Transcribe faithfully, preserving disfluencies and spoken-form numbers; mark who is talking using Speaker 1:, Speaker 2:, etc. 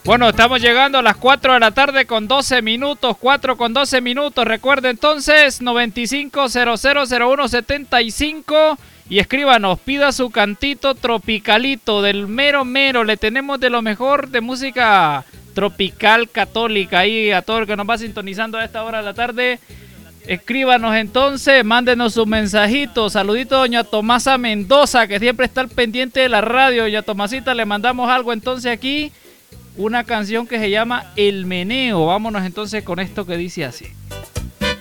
Speaker 1: Bueno, estamos llegando a las cuatro de la tarde con doce minutos, cuatro con doce minutos. Recuerde entonces, noventa y cinco, cero cero cero uno setenta y cinco y escríbanos, pida su cantito tropicalito del mero mero. Le tenemos de lo mejor de música tropical católica ahí a todo el que nos va sintonizando a esta hora de la tarde. Escríbanos entonces, mándenos su mensajito. Saludito a doña Tomasa Mendoza, que siempre está al pendiente de la radio. Doña Tomasita, le mandamos algo entonces aquí. Una canción que se llama El Meneo. Vámonos entonces con esto que dice así.